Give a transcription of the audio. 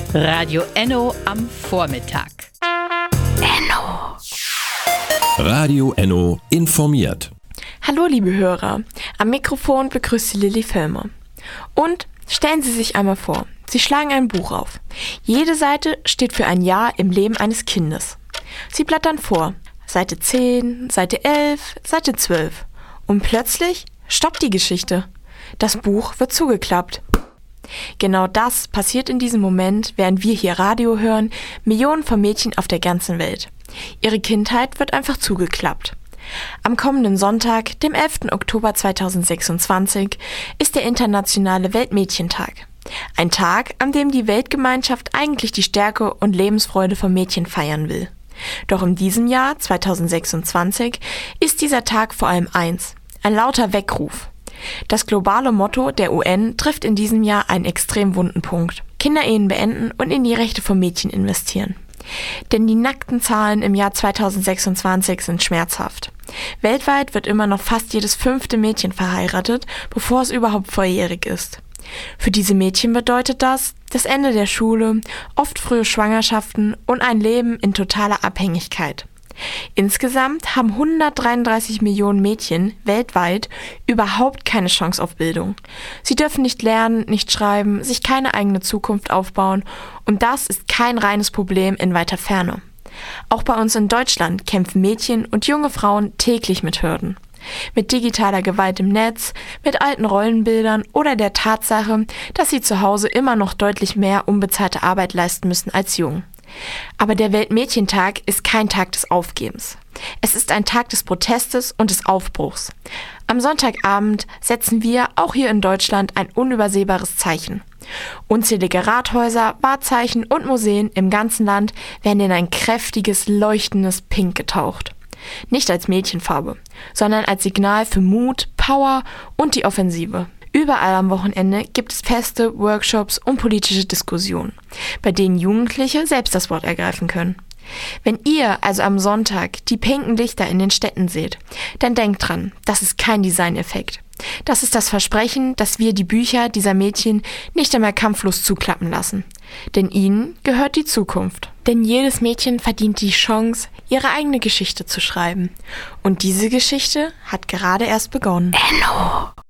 Radio Enno am Vormittag. Enno. Radio Enno informiert. Hallo liebe Hörer, am Mikrofon begrüßt Sie Lilly Filmer. Und stellen Sie sich einmal vor, Sie schlagen ein Buch auf. Jede Seite steht für ein Jahr im Leben eines Kindes. Sie blättern vor, Seite 10, Seite 11, Seite 12. Und plötzlich stoppt die Geschichte. Das Buch wird zugeklappt. Genau das passiert in diesem Moment, während wir hier Radio hören, Millionen von Mädchen auf der ganzen Welt. Ihre Kindheit wird einfach zugeklappt. Am kommenden Sonntag, dem 11. Oktober 2026, ist der internationale Weltmädchentag. Ein Tag, an dem die Weltgemeinschaft eigentlich die Stärke und Lebensfreude von Mädchen feiern will. Doch in diesem Jahr, 2026, ist dieser Tag vor allem eins: ein lauter Weckruf. Das globale Motto der UN trifft in diesem Jahr einen extrem wunden Punkt: Kinderehen beenden und in die Rechte von Mädchen investieren. Denn die nackten Zahlen im Jahr 2026 sind schmerzhaft. Weltweit wird immer noch fast jedes 5. Mädchen verheiratet, bevor es überhaupt volljährig ist. Für diese Mädchen bedeutet das Ende der Schule, oft frühe Schwangerschaften und ein Leben in totaler Abhängigkeit. Insgesamt haben 133 Millionen Mädchen weltweit überhaupt keine Chance auf Bildung. Sie dürfen nicht lernen, nicht schreiben, sich keine eigene Zukunft aufbauen, und das ist kein reines Problem in weiter Ferne. Auch bei uns in Deutschland kämpfen Mädchen und junge Frauen täglich mit Hürden. Mit digitaler Gewalt im Netz, mit alten Rollenbildern oder der Tatsache, dass sie zu Hause immer noch deutlich mehr unbezahlte Arbeit leisten müssen als Jungen. Aber der Weltmädchentag ist kein Tag des Aufgebens. Es ist ein Tag des Protestes und des Aufbruchs. Am Sonntagabend setzen wir, auch hier in Deutschland, ein unübersehbares Zeichen. Unzählige Rathäuser, Wahrzeichen und Museen im ganzen Land werden in ein kräftiges, leuchtendes Pink getaucht. Nicht als Mädchenfarbe, sondern als Signal für Mut, Power und die Offensive. Überall am Wochenende gibt es Feste, Workshops und politische Diskussionen, bei denen Jugendliche selbst das Wort ergreifen können. Wenn ihr also am Sonntag die pinken Lichter in den Städten seht, dann denkt dran, das ist kein Designeffekt. Das ist das Versprechen, dass wir die Bücher dieser Mädchen nicht einmal kampflos zuklappen lassen. Denn ihnen gehört die Zukunft. Denn jedes Mädchen verdient die Chance, ihre eigene Geschichte zu schreiben. Und diese Geschichte hat gerade erst begonnen. Enno.